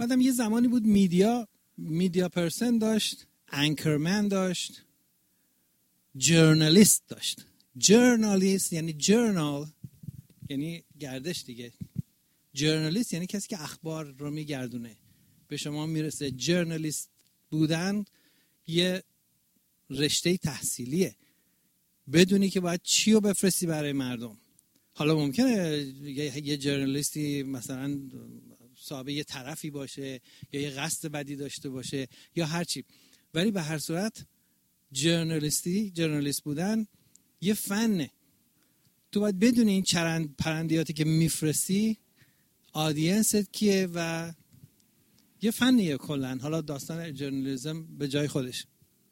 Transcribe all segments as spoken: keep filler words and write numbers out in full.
بعدم یه زمانی بود میدیا میدیا پرسن داشت، انکرمن داشت، جورنالیست داشت. جورنالیست یعنی جورنال یعنی گردش دیگه. جورنالیست یعنی کسی که اخبار رو میگردونه، به شما میرسه. جورنالیست بودن یه رشته تحصیلیه، بدونی که باید چی رو بفرستی برای مردم. حالا ممکنه یه جورنالیستی مثلا صاحب یه طرفی باشه یا یه قصد بدی داشته باشه یا هر چی، ولی به هر صورت جورنالیستی جورنالیست بودن یه فنه. تو باید بدونی این چرند پرندیاتی که میفرستی آدینست کیه و یه فنیه کلن. حالا داستان جورنالیسم به جای خودش.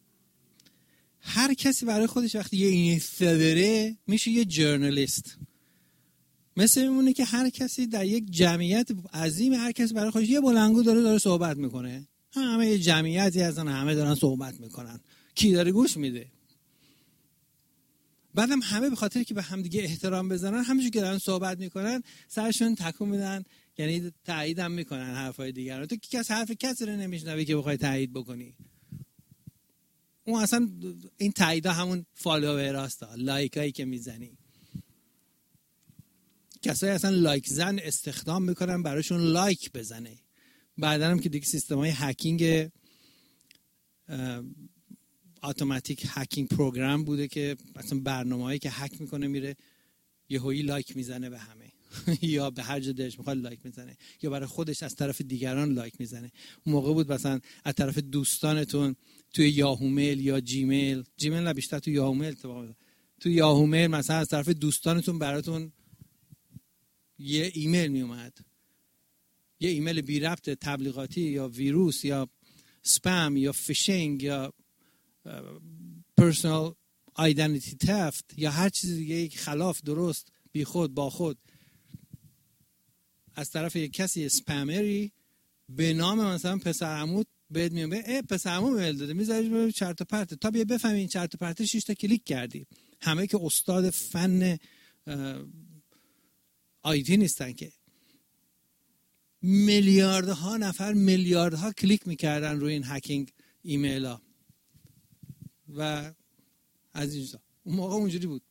هر کسی برای خودش وقتی یه اینستا داره میشه یه جورنالیست. مثل میمونه که هر کسی در یک جمعیت عظیم، هر کسی برای خودش یه بلندگو داره داره صحبت میکنه. همه یه جمعیتی هستن، همه دارن صحبت میکنن، کی داره گوش میده؟ بعدم همه به خاطر که به هم دیگه احترام بزنن، همونجوری که دارن صحبت میکنن سرشون تکون میدن، یعنی تایید هم میکنن حرفای دیگران. تو که کس حرف کسی رو نمیشنوی که بخوای تایید بکنی. اون اصلا این تاییدا همون فالووراست، لایکایی که میزنی. کسایی اصلا لایک زن استخدام میکنن براشون لایک بزنه. بعدا هم که دیگه سیستم‌های هکینگ اتوماتیک هکینگ پروگرام بوده که مثلا برنامه‌ای که هک میکنه میره یهویی لایک میزنه به همه یا به هر جا دلش میخواد لایک میزنه، یا برای خودش از طرف دیگران لایک میزنه. اون موقع بود مثلا از طرف دوستانتون توی یاهو میل یا جیمیل، جیمیل نه بیشتر تو یاهو میل اتفاق تو یاهو میل مثلا از طرف دوستانتون براتون یه ایمیل میومد، یه ایمیل بی ربط تبلیغاتی یا ویروس یا سپم یا فیشینگ یا پرسونال آیدنتیتی تفت یا هر چیز دیگه که خلاف درست بی خود با خود از طرف یک کسی اسپمری به نام مثلا پسر عموت بهت میاد، اه پسر عمو میل داده، میذاری چرت و پرت، تا بیا بفهمی این چرت و پرت شش تا کلیک کردی. همه که استاد فن آیتی نیستن که. میلیاردها نفر میلیاردها کلیک میکردن روی این هکینگ ایمیل ها و از این چیزا. اون موقع اونجوری بود.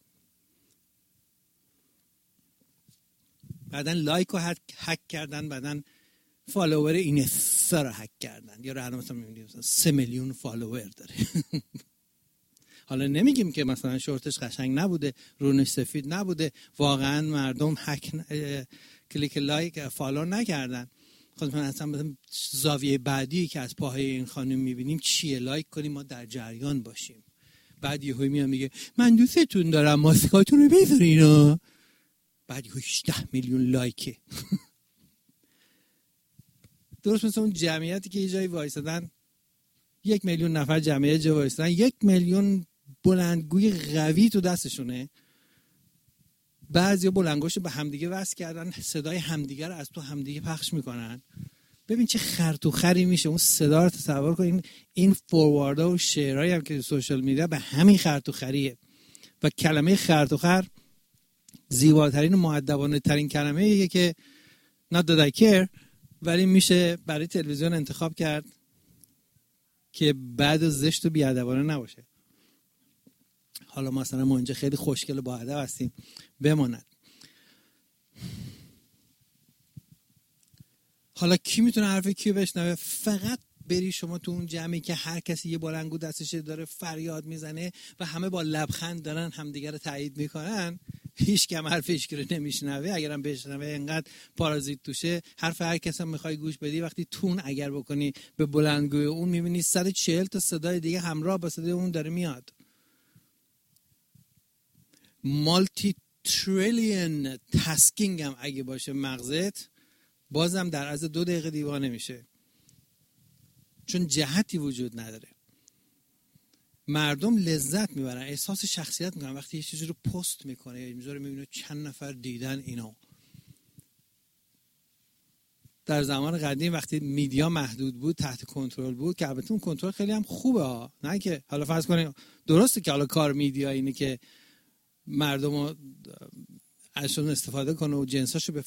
بعدن لایک رو هک کردن، بعدن فالوور اینستا رو هک کردن. یا الان مثلا میبینیم مثلا سه میلیون فالوور داره. حالا نمیگیم که مثلا شورتش قشنگ نبوده، رونش سفید نبوده، واقعا مردم هک ن... کلیک لایک فالو نکردن. خود من اصلا مثلا زاویه بعدی که از پاهای این خانم میبینیم چیه، لایک کنیم ما در جریان باشیم. بعد یهو میاد میگه من دوستتون دارم، ماسکاتون رو بذارین. بعد یهو هجده میلیون لایکه. درست مثل اون جمعیتی که یه جایی وایسادن، یک میلیون نفر جمعیت جا وایسادن، یک میلیون بلندگوی قوی تو دستشونه. بعضیا بلندگوشو به همدیگه وصل کردن، صدای همدیگه رو از تو همدیگه پخش میکنن. ببین چه خرط و خری میشه اون صدا رو تصور کن. این این فورواردا و شیرایی هم که سوشال میدیا به همین خرط و خریه. و کلمه خرط و خر زیباترین و مؤدبانه ترین کلمه ایه که not that I care، ولی میشه برای تلویزیون انتخاب کرد که بعد زشت و بیادبانه نباشه. حالا مثلا ما اینجا خیلی خوشگل و با ادب هستیم، بماند. حالا کی میتونه حرف کیو بشنوه؟ فقط بری شما تو اون جمعی که هر کسی یه بلندگو دستش داره فریاد میزنه و همه با لبخند دارن همدیگه رو تایید میکنن، هیچ کم حرف هیچ کی رو نمیشنوه. اگرم بشنوه انقدر پارازیت توشه، حرف هر کسی هم میخوای گوش بدی، وقتی تون اگر بکنی به بلندگوی اون میبینی صد و چهل تا صدای دیگه همراه با صدای اون داره میاد. مالتی تریلیون تاسکینگ هم اگه باشه مغزت، بازم در عرض دو دقیقه دیوانه میشه، چون جهتی وجود نداره. مردم لذت میبرن، احساس شخصیت میکنن وقتی یه چیزی رو پست میکنه یا میذاره، میبینه چند نفر دیدن اینو. در زمان قدیم وقتی میدیا محدود بود، تحت کنترل بود، که البته اون کنترل خیلی هم خوبه ها، نه که حالا فرض کنیم درسته که حالا کار میدیا اینه که مردم رو ازشون استفاده کنه و جنساشو